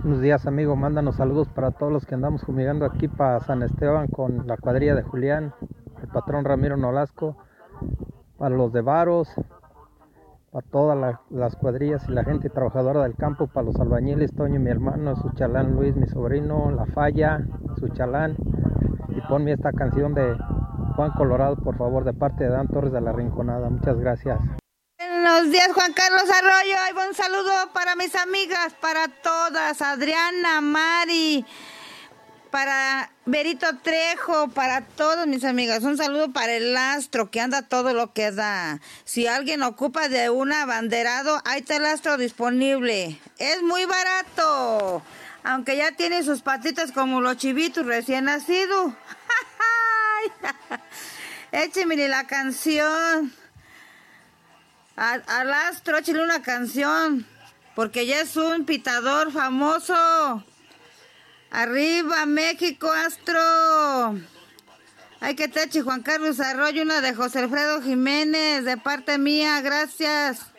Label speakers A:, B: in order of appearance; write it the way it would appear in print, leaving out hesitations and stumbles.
A: Buenos días, amigo. Mándanos saludos para todos los que andamos fumigando aquí para San Esteban con la cuadrilla de Julián, el patrón Ramiro Nolasco, para los de Varos, para todas las cuadrillas y la gente trabajadora del campo, para los albañiles, Toño, mi hermano, su chalán Luis, mi sobrino, La Falla, su chalán. Y ponme esta canción de Juan Colorado, por favor, de parte de Dan Torres de la Rinconada. Muchas gracias.
B: Buenos días, Juan Carlos Arroyo. Hay un saludo para mis amigas, para todas, Adriana, Mari, para Berito Trejo, para todas mis amigas. Un saludo para el Astro, que anda todo lo que da. Si alguien ocupa de un abanderado, ahí está el Astro disponible. Es muy barato, aunque ya tiene sus patitas como los chivitos recién nacidos. Écheme la canción. Al Astro, échale una canción, porque ya es un pitador famoso. Arriba, México, Astro. Hay que te eche Juan Carlos Arroyo, una de José Alfredo Jiménez, de parte mía, gracias.